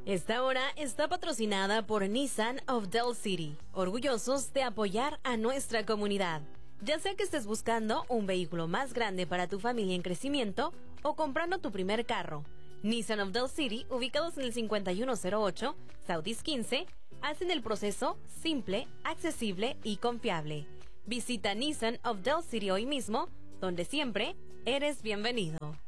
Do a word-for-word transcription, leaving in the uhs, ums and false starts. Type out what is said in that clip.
Esta hora está patrocinada por Nissan of Del City, orgullosos de apoyar a nuestra comunidad. Ya sea que estés buscando un vehículo más grande para tu familia en crecimiento o comprando tu primer carro, Nissan of Del City, ubicados en el cincuenta y uno cero ocho Southeast quince, hacen el proceso simple, accesible y confiable. Visita Nissan of Del City hoy mismo, donde siempre eres bienvenido.